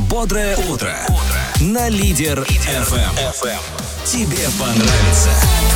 Бодрое утро. На Лидер FM. Тебе понравится.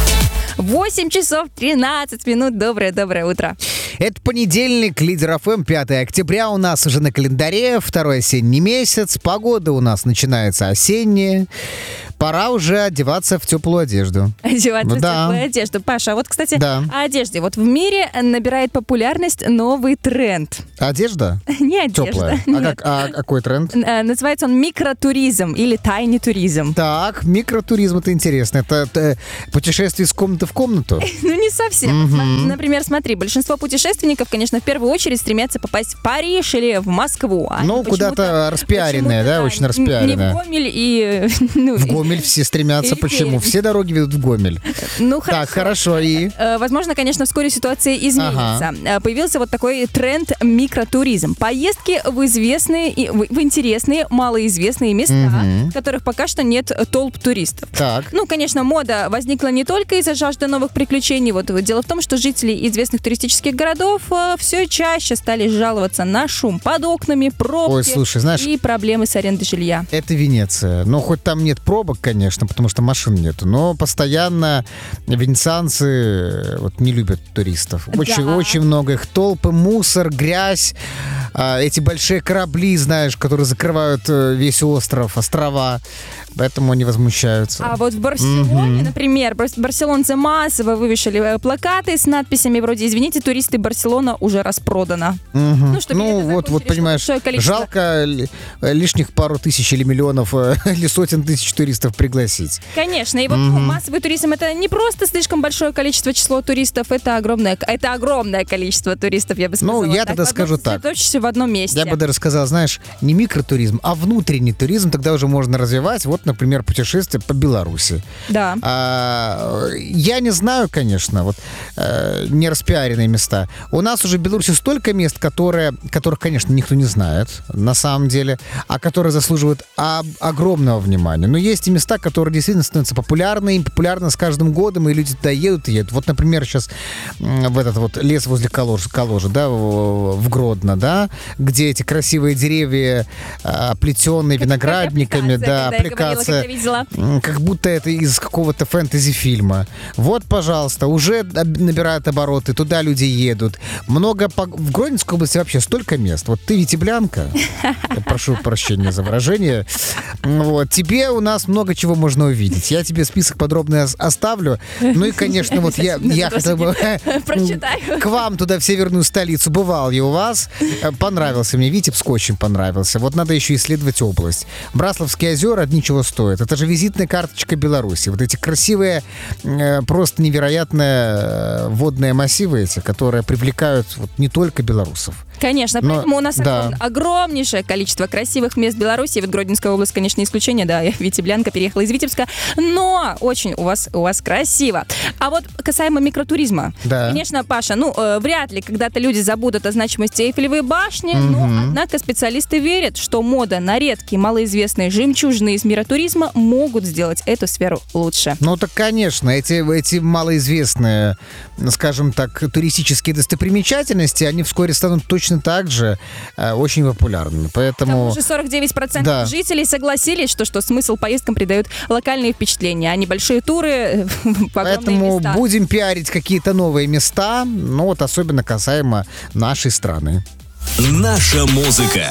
8 часов 13 минут. Доброе утро. Это понедельник, Лидер ФМ, 5 октября у нас уже на календаре, второй осенний месяц, погода у нас начинается осенняя, пора уже одеваться в теплую одежду. Одеваться в теплую одежду. Паша, а вот, кстати, о одежде. Вот в мире набирает популярность новый тренд. Одежда? Не одежда. Теплая. А какой тренд? Называется он микротуризм или тайный туризм. Так, микротуризм, это интересно. Это путешествие из комнаты в комнату? Ну, не совсем. Например, смотри, большинство путешественников, конечно, в первую очередь стремятся попасть в Париж или в Москву. Ну, куда-то распиаренное, да, очень распиаренное. Не в Гомель и... В Гомель все стремятся. Почему? Все дороги ведут в Гомель. Ну, хорошо. Так, хорошо, и? Возможно, конечно, вскоре ситуация изменится. Появился вот такой тренд микротуризм. Поездки в интересные, малоизвестные места, в которых пока что нет толп туристов. Так. Ну, конечно, мода возникла не только из-за жажды новых приключений. Вот дело в том, что жители известных туристических городов все чаще стали жаловаться на шум под окнами, пробки. Ой, слушай, знаешь, и проблемы с арендой жилья. Это Венеция. Ну, хоть там нет пробок, конечно, потому что машин нету, но постоянно венецианцы не любят туристов. Очень много их, толпы, мусор, грязь, эти большие корабли, знаешь, которые закрывают весь остров, острова. Поэтому они возмущаются. А вот в Барселоне, например, барселонцы массово вывешали плакаты с надписями вроде «Извините, туристы, Барселона уже распродана». Вот, понимаешь, жалко лишних пару тысяч или миллионов или сотен тысяч туристов пригласить. Конечно, и вот массовый туризм — это не просто слишком большое число туристов, это огромное количество туристов, я бы сказала. Ну, я тогда скажу так. Сосредоточившись в одном месте. Я бы даже сказал, знаешь, не микротуризм, а внутренний туризм тогда уже можно развивать. Вот, например, путешествие по Беларуси. Да. Я не знаю, конечно, не распиаренные места. У нас уже в Беларуси столько мест, которых, конечно, никто не знает, на самом деле, а которые заслуживают огромного внимания. Но есть и места, которые действительно становятся популярны с каждым годом, и люди туда едут и едут. Вот, например, сейчас в этот лес возле Калужи, да, в Гродно, да, где эти красивые деревья, оплетенные виноградниками, да, аппликация. Как будто это из какого-то фэнтези-фильма. Вот, пожалуйста, уже набирают обороты, туда люди едут. В Гродненской области вообще столько мест. Вот ты ветеблянка, прошу прощения за выражение, тебе у нас много чего можно увидеть. Я тебе список подробный оставлю. Ну и, конечно, я хотел бы к вам туда, в северную столицу. Бывал я у вас. Понравился мне. Витебск очень понравился. Вот надо еще исследовать область. Брасловские озера ничего стоят. Это же визитная карточка Беларуси. Вот эти красивые, просто невероятные водные массивы эти, которые привлекают не только белорусов. Конечно, поэтому у нас огромнейшее количество красивых мест в Беларуси. Вот Гродненская область, конечно, не исключение, да, я витеблянка, переехала из Витебска, но очень у вас красиво. А вот касаемо микротуризма, конечно, Паша, вряд ли когда-то люди забудут о значимости Эйфелевой башни, но, однако, специалисты верят, что мода на редкие, малоизвестные жемчужины из мира туризма могут сделать эту сферу лучше. Ну, так, конечно, эти малоизвестные, скажем так, туристические достопримечательности, они вскоре станут точно так же очень популярными. Поэтому... Уже 49% жителей согласились, что смысл поездкам придают локальные впечатления, а небольшие туры в огромные места. Поэтому будем пиарить какие-то новые места, особенно касаемо нашей страны. Наша музыка.